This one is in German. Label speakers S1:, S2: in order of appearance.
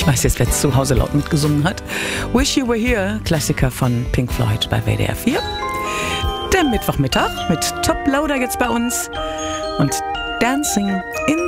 S1: Ich weiß jetzt, wer zu Hause laut mitgesungen hat. Wish You Were Here, Klassiker von Pink Floyd bei WDR 4. Der Mittwochmittag mit Top Loader jetzt bei uns und Dancing in